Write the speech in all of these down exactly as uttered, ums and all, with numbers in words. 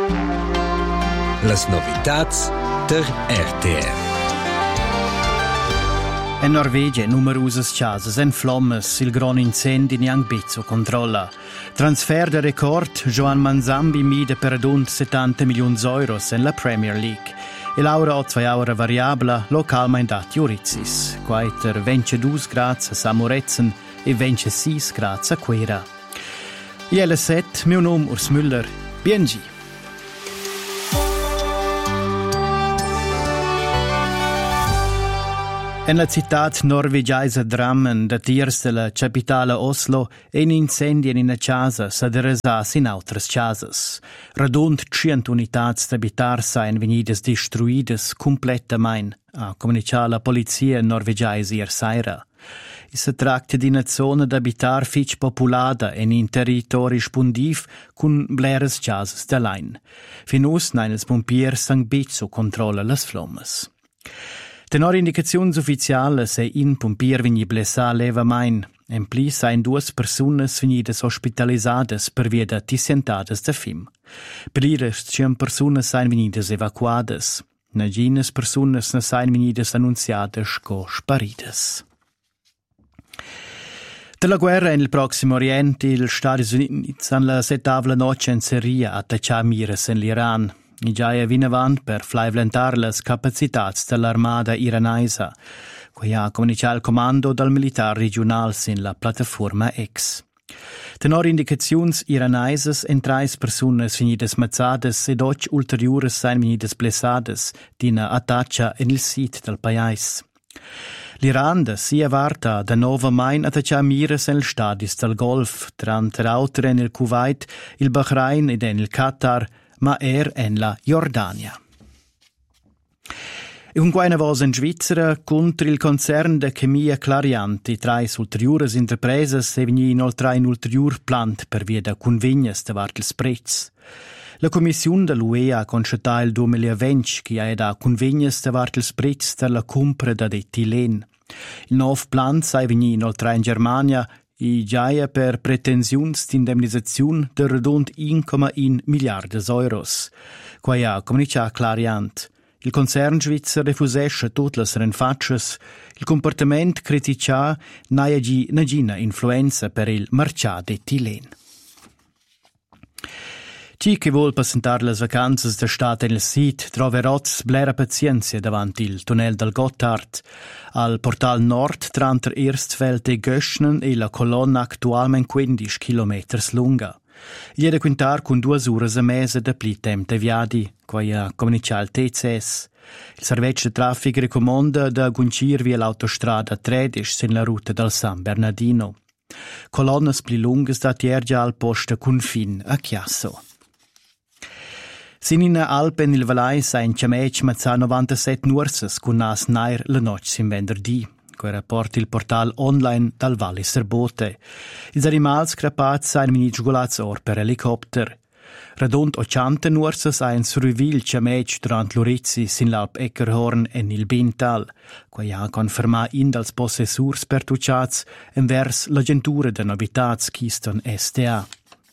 Las novitats der R T R. In Norvegia numerosas casas en flammes, il gran incendi niang bezzo controlla. Transfer de record, Joan Manzambi mide per rund settanta milioni euro in la Premier League. E l'aura ha zwei aura variabla, localmente dat Juritzis. Quaiter ventidue gradi a Samoretzen e ventisei gradi a Quera. I L sette, mio nome Urs Müller, B N G. En la città norvegiaisa Drammen, da tiers de la capitale Oslo, un incendi in una casa sa deresas in altres casas. Radund cent unitats d'habitar sain venidas destruidas completament, a comunicar la polizia norvegiaisa ier saira. I se tracta di una zona d'habitar fitch populada en in territori spundiv cun bleres casas de lain. Finus nein els pompiers sang bizzo controlla las flammas. Tenor indicaziuns ufficialas e in pompier vegni blessà leva main. En pli sain duas personas venidas hospitalisadas per via da tisientades de fim. Pliras cien personas sain venidas evacuadas. Naginas personas ne sain venidas annunziadas co sparidas. De la guerra en il Proximo Oriente, il Stati Uniti han la settavla noce in Siria attaccià miras en l'Iran. I già vin avant per flaivlentar las capacitats dell'armada iranaisa, qui ha comunicato il comando dal militar regional sin la plataforma X. Tenor indicaziuns iranaises en trais personas venidas mazzades ed och ulteriores sain venidas blessades d'ina attaccia en il sit del pais. L'Iran da sia varta da nova main attaccia miras en il stadis del Golf, trant rauter en il Kuwait, il Bahrain ed en il Qatar, ma er en la Jordania. E un quaina vos in Svizzera contro il concern de chemia Clariant, trais ulteriores interpresas e vegni inoltre in ulterior plant per via da convegnas de vart ils prez. La Commissione dell'U E ha constattato il duemilaventi che ha da convegnas de vart ils prez per la compra da etilen. Il nuovo plant sai vegni inoltre in Germania i giaia per pretensiuns d'indemnizaziun de redond un komma un miliardes euros. Quai ha comunicato Clariant. Il concern svizzer refusesce tutte le renfaccias, il comportament criticà naia gi nagina influenza per il marcià d'etilen. Chi che vuol passare le vacanze da state nel sit troverà blera pazienza davanti il tunnel del Gotthard. Al portal nord tra Erstfeld e Göschnen e la colonna attualmente quindici chilometri lunga. Gli è da quintar con due ore e mese da pli tempo de viadi, qua ha comunicato il T C S. Il servizio di traffico raccomanda da guncir via l'autostrada tredici in la ruta del San Bernardino. Colonne pli lunghe da tiergia al posto confin a Chiasso. Sin in Alpen il Valais sa in Ciamec mazza novantasette nuorses con nas nair la noce sin venerdì, che rapporta il portal online dal Valle Serbote. Ils animals crapats sa in mini giugolats or per helicopter. Radont ottanta nuorses ha in survivil Ciamec durant l'Urizzi sin l'Alp Eckerhorn en il Bintal, che ha conferma in dals possessurs pertuciats envers l'agentura de novitats Keystone S T A.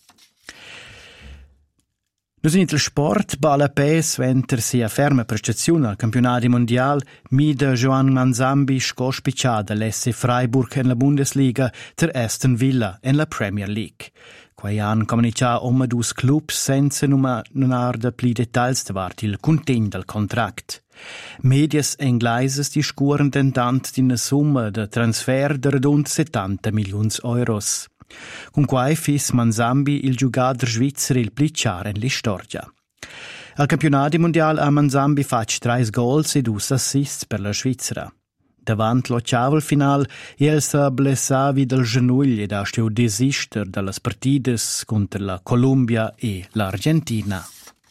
Nus in il sport, balla pes, venter sia ferma prestazione al campionato mondial, mida Joan Manzambi scospicciada l'S Freiburg en la Bundesliga ter Aston Villa en la Premier League. Quai han comunicato om dus clubs senza numerar de pli dettals davart il contegn del contract. Medias englaises discuren tentant d'ina summa de transfer de redund settanta milioni euros. Con quai fis Manzambi il giugador svizzer il plicciar en l'istoria. Al campionato mondial ha Manzambi fatto tre gols e due assists per la Svizzera. Davant l'ottavel final, el sa blessavi del genull ed ha steu desister dalle partides contro la Colombia e l'Argentina.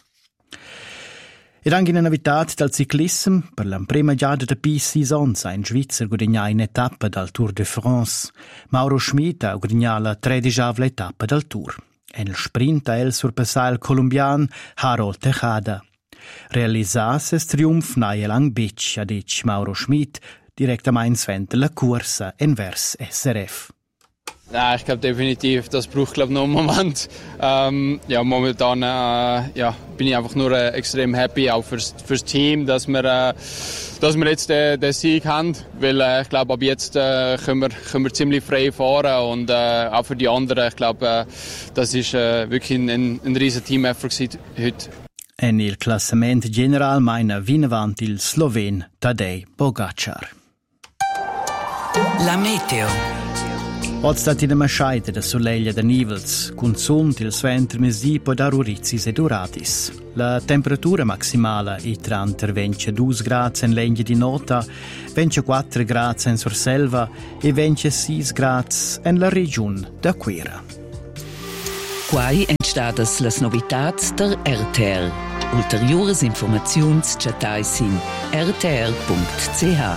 Ed anche in novitat dal ciclism, per la prima giada de pi seasons in Svizzera guadagna in etappa dal Tour de France. Mauro Schmid ha guadagna la tredicesima etappa dal Tour. En il sprint ha el surpassà il colombian Harold Tejada. Realisasse il triumf naie lang bitch, ha dic Mauro Schmid, direttamente svente la corsa en vers S R F. Ja, ich glaube definitiv, das braucht glaube noch einen Moment. Ähm, ja, momentan äh, ja, bin ich einfach nur äh, extrem happy, auch fürs, fürs Team, dass wir, äh, dass wir jetzt den, den Sieg haben, weil äh, ich glaube, ab jetzt äh, können, wir, können wir ziemlich frei fahren und äh, auch für die anderen, ich glaube, äh, das ist äh, wirklich ein, ein, ein riesen Team-Effort heute. En il classament general maina vinavant il Sloven Tadej Pogačar. La meteo. Oggi stat in maschaita da soleglia da nivels, con sunt il sventer mesdi po dar urizis ed uradis. La temperatura maximale è tra ventidue gradi in legna di nota, ventiquattro gradi in Surselva e ventisei gradi in la regione da Quera. Quai entstadas las novitats der R T R. Ulteriores informaziuns chatais in r t r punct c h.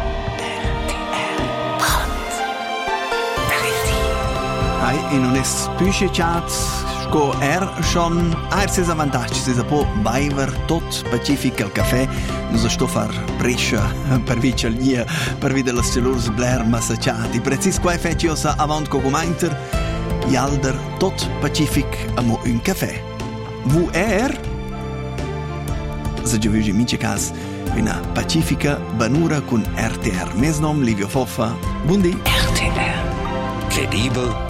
Hai in un espüsche chat sco er schon er ses avantages ses po baiver tot pacific al caffè nos sto far brescia per vicel nia per vide las celurs blair massacciati precis quai fecios avant cogumainter Jalder tot pacific amo un caffè. Vu er? Se giovigi mice cas una pacifica banura con R T R. Mes nom Livio Foffa. Buondì. R T R. Credibile,